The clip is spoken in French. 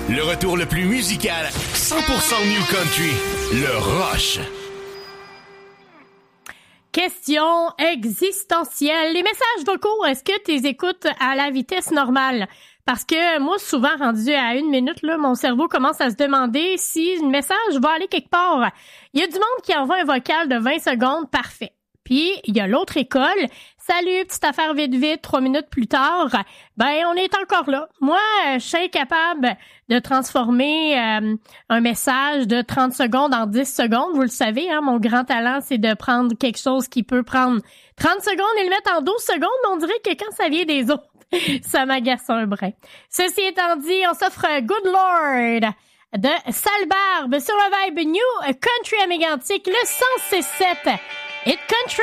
Le retour le plus musical, 100% New Country, le Rush. Question existentielle. Les messages vocaux, est-ce que tu les écoutes à la vitesse normale? Parce que moi, souvent, rendu à 1 minute, là, mon cerveau commence à se demander si le message va aller quelque part. Il y a du monde qui envoie un vocal de 20 secondes, parfait. Puis, il y a l'autre école. Salut, petite affaire vite, 3 minutes plus tard. Ben, on est encore là. Moi, je suis capable de transformer un message de 30 secondes en 10 secondes. Vous le savez, hein, mon grand talent, c'est de prendre quelque chose qui peut prendre 30 secondes et le mettre en 12 secondes. Mais on dirait que quand ça vient des autres, ça m'agace un brin. Ceci étant dit, on s'offre Good Lord de Sale Barbe sur le Vibe New Country à Mégantic, le 106.7 Hit Country.